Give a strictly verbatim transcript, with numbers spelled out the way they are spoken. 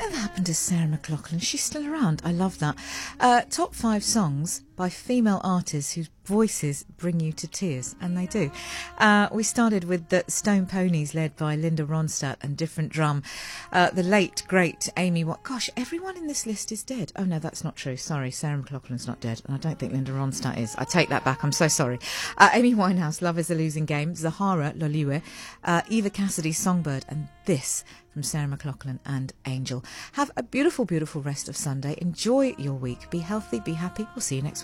Whatever happened to Sarah McLachlan? She's still around. I love that. Uh, top five songs by female artists whose voices bring you to tears, and they do. Uh, we started with the Stone Ponies, led by Linda Ronstadt, and Different Drum. Uh, the late, great Amy... What? Gosh, everyone in this list is dead. Oh, no, that's not true. Sorry, Sarah McLachlan's not dead, and I don't think Linda Ronstadt is. I take that back. I'm so sorry. Uh, Amy Winehouse, Love is a Losing Game. Zahara, Loliwe. Uh, Eva Cassidy, Songbird. And this from Sarah McLachlan and Angel. Have a beautiful, beautiful rest of Sunday. Enjoy your week. Be healthy, be happy. We'll see you next week.